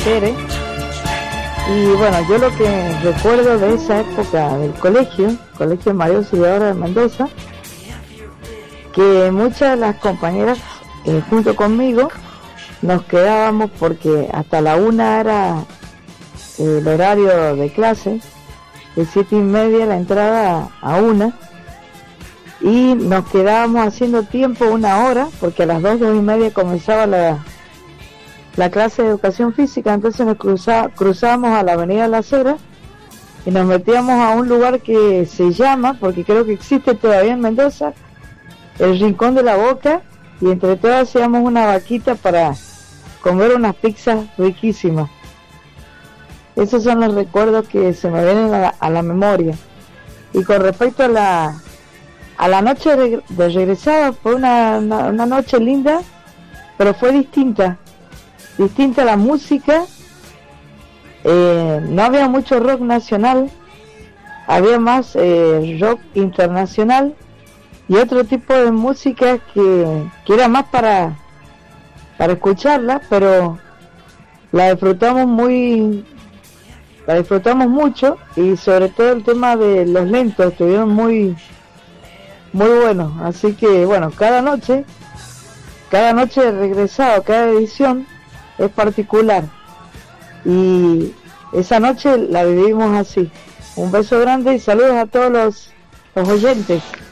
Tere. Y bueno, yo lo que recuerdo de esa época del Colegio María Auxiliadora de Mendoza, que muchas de las compañeras junto conmigo nos quedábamos porque hasta la 1 era el horario de clase, de 7:30 la entrada a 1, y nos quedábamos haciendo tiempo 1 hora, porque a las 2:30 comenzaba la clase de educación física. Entonces nos cruzábamos a la avenida Las Heras y nos metíamos a un lugar que se llama, porque creo que existe todavía en Mendoza, el Rincón de la Boca, y entre todas hacíamos una vaquita para comer unas pizzas riquísimas. Esos son los recuerdos que se me vienen a la memoria. Y con respecto a la noche de regresada, fue una noche linda, pero fue distinta la música. No había mucho rock nacional, había más rock internacional y otro tipo de música que era más para escucharla, pero la disfrutamos mucho, y sobre todo el tema de los lentos estuvieron muy buenos. Así que bueno, cada noche de regresado, cada edición es particular, y esa noche la vivimos así. Un beso grande y saludos a todos los oyentes.